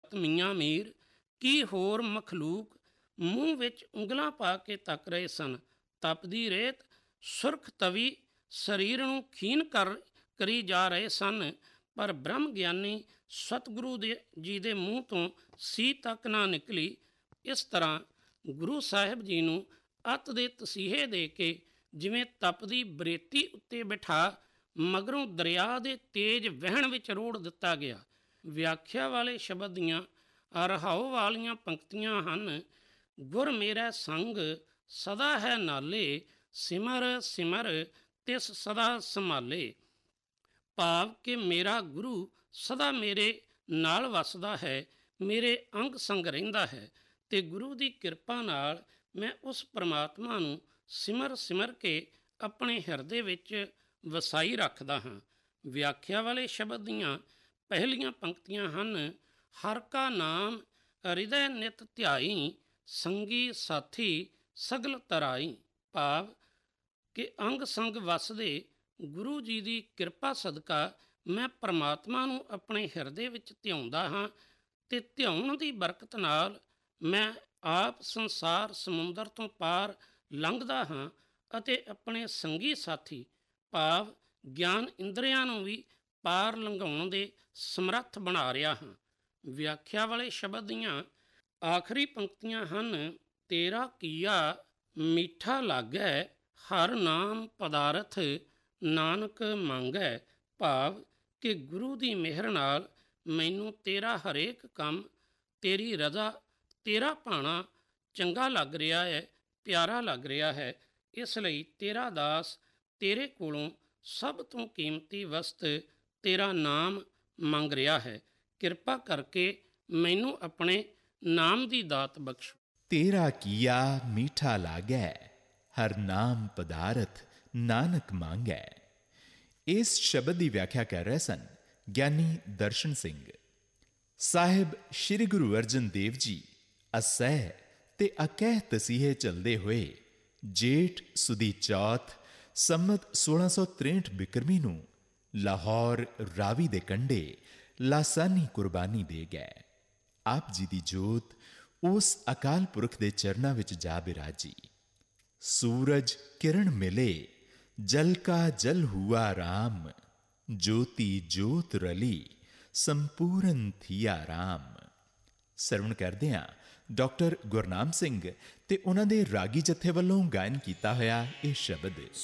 ਭਗਤ ਮੀਆਂ ਮੀਰ ਕੀ ਹੋਰ ਮਖਲੂਕ ਮੂੰਹ ਵਿੱਚ ਉਂਗਲਾਂ ਪਾ ਕੇ ਤੱਕ ਰਹੇ ਸਨ। ਤਪਦੀ ਰੇਤ ਸੁਰਖ ਤਵੀ ਸਰੀਰ ਨੂੰ ਖੀਨ ਕਰੀ ਜਾ ਰਹੇ ਸਨ, ਪਰ ਬ੍ਰਹਮ ਗਿਆਨੀ ਸਤਿਗੁਰੂ ਜੀ ਦੇ ਮੂੰਹ ਤੋਂ ਸੀ ਤੱਕ ਨਾ ਨਿਕਲੀ। ਇਸ ਤਰ੍ਹਾਂ ਗੁਰੂ ਸਾਹਿਬ ਜੀ ਨੂੰ ਅੱਤ ਦੇ ਤਸੀਹੇ ਦੇ ਕੇ ਜਿਵੇਂ ਤਪਦੀ ਬਰੇਤੀ ਉੱਤੇ ਬਿਠਾ ਮਗਰੋਂ ਦਰਿਆ ਦੇ ਤੇਜ਼ ਵਹਿਣ ਵਿੱਚ ਰੋੜ ਦਿੱਤਾ ਗਿਆ। ਵਿਆਖਿਆ ਵਾਲੇ ਸ਼ਬਦ ਦੀਆਂ ਰਹਾਉ ਵਾਲੀਆਂ ਪੰਕਤੀਆਂ ਹਨ: ਗੁਰ ਮੇਰਾ ਸੰਗ ਸਦਾ ਹੈ ਨਾਲੇ, ਸਿਮਰ ਸਿਮਰ ਤਿਸ ਸਦਾ ਸੰਭਾਲੇ। ਭਾਵ ਕਿ ਮੇਰਾ ਗੁਰੂ ਸਦਾ ਮੇਰੇ ਨਾਲ ਵਸਦਾ ਹੈ, ਮੇਰੇ ਅੰਗ ਸੰਗ ਰਹਿੰਦਾ ਹੈ, ਤੇ ਗੁਰੂ ਦੀ ਕਿਰਪਾ ਨਾਲ ਮੈਂ ਉਸ ਪਰਮਾਤਮਾ ਨੂੰ ਸਿਮਰ ਸਿਮਰ ਕੇ ਆਪਣੇ ਹਿਰਦੇ ਵਿੱਚ ਵਸਾਈ ਰੱਖਦਾ ਹਾਂ। ਵਿਆਖਿਆ ਵਾਲੇ ਸ਼ਬਦ ਦੀਆਂ ਪਹਿਲੀਆਂ ਪੰਕਤੀਆਂ ਹਨ: ਹਰ ਕਾ ਨਾਮ ਹਿਰਦੈ ਨਿਤ ਧਿਆਈ, ਸੰਗੀ ਸਾਥੀ ਸਗਲ ਤਰਾਈ। ਭਾਵ ਕਿ ਅੰਗ ਸੰਗ ਵਸਦੇ ਗੁਰੂ ਜੀ ਦੀ ਕਿਰਪਾ ਸਦਕਾ ਮੈਂ ਪਰਮਾਤਮਾ ਨੂੰ ਆਪਣੇ ਹਿਰਦੇ ਵਿੱਚ ਧਿਆਉਂਦਾ ਹਾਂ, ਤੇ ਧਿਆਉਣ ਦੀ ਬਰਕਤ ਨਾਲ ਮੈਂ ਆਪ ਸੰਸਾਰ ਸਮੁੰਦਰ ਤੋਂ ਪਾਰ ਲੰਘਦਾ ਹਾਂ ਅਤੇ ਆਪਣੇ ਸੰਗੀ ਸਾਥੀ ਭਾਵ ਗਿਆਨ ਇੰਦਰੀਆਂ ਨੂੰ ਵੀ ਪਾਰ ਲੰਘਾਉਣ ਦੇ ਸਮਰੱਥ ਬਣਾ ਰਿਹਾ ਹਾਂ। ਵਿਆਖਿਆ ਵਾਲੇ ਸ਼ਬਦ ਦੀਆਂ ਆਖਰੀ ਪੰਕਤੀਆਂ ਹਨ: ਤੇਰਾ ਕੀਆ ਮੀਠਾ ਲਾਗੈ, ਹਰ ਨਾਮ ਪਦਾਰਥ ਨਾਨਕ ਮੰਗੈ। ਭਾਵ ਕਿ ਗੁਰੂ ਦੀ ਮਿਹਰ ਨਾਲ ਮੈਨੂੰ ਤੇਰਾ ਹਰੇਕ ਕੰਮ, ਤੇਰੀ ਰਜ਼ਾ, ਤੇਰਾ ਭਾਣਾ ਚੰਗਾ ਲੱਗ ਰਿਹਾ ਹੈ, ਪਿਆਰਾ ਲੱਗ ਰਿਹਾ ਹੈ। ਇਸ ਲਈ ਤੇਰਾ ਦਾਸ ਤੇਰੇ ਕੋਲੋਂ ਸਭ ਤੋਂ ਕੀਮਤੀ ਵਸਤ ਤੇਰਾ ਨਾਮ ਮੰਗ ਰਿਹਾ ਹੈ। ਕਿਰਪਾ ਕਰਕੇ ਮੈਨੂੰ ਆਪਣੇ ਨਾਮ ਦੀ ਦਾਤ ਬਖਸ਼ੋ। ਤੇਰਾ ਕੀਆ ਮੀਠਾ ਲਾਗੈ, ਹਰ ਨਾਮ ਪਦਾਰਥ ਨਾਨਕ ਮੰਗੈ। ਇਸ ਸ਼ਬਦ ਦੀ ਵਿਆਖਿਆ ਕਰ ਰਹੇ ਸਨ ਗਿਆਨੀ ਦਰਸ਼ਨ ਸਿੰਘ। ਸਾਹਿਬ ਸ਼੍ਰੀ ਗੁਰੂ ਅਰਜਨ ਦੇਵ ਜੀ ਅਸਹਿ ਤੇ ਅਕਹਿ ਤਸੀਹੇ ਝੱਲਦੇ ਹੋਏ ਜੇਠ ਸੁਦੀ ਚੌਥ ਸੰਮਤ 1663 ਬਿਕਰਮੀ ਨੂੰ ਲਾਹੌਰ ਰਾਵੀ ਦੇ ਕੰਢੇ ਲਾਸਾਨੀ ਕੁਰਬਾਨੀ ਦੇ ਗਏ। ਆਪ ਜੀ ਦੀ ਜੋਤ ਉਸ ਅਕਾਲ ਪੁਰਖ ਦੇ ਚਰਨਾਂ ਵਿੱਚ ਜਾ ਬਿਰਾਜੀ। ਸੂਰਜ ਕਿਰਨ ਮਿਲੇ, ਜਲ ਕਾ ਜਲ ਹੁਆ ਰਾਮ, ਜੋਤੀ ਜੋਤ ਰਲੀ, ਸੰਪੂਰਨ ਥੀਆ ਰਾਮ। ਸਰਵਣ ਕਰਦੇ ਹਾਂ ਡਾਕਟਰ ਗੁਰਨਾਮ ਸਿੰਘ ਤੇ ਉਹਨਾਂ ਦੇ ਰਾਗੀ ਜਥੇ ਵੱਲੋਂ ਗਾਇਨ ਕੀਤਾ ਹੋਇਆ ਇਹ ਸ਼ਬਦ।